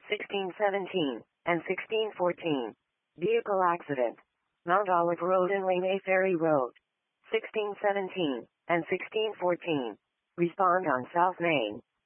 1617, and 1614. Vehicle accident. Mount Olive Road and Waimea Ferry Road. 1617, and 1614. Respond on South Main.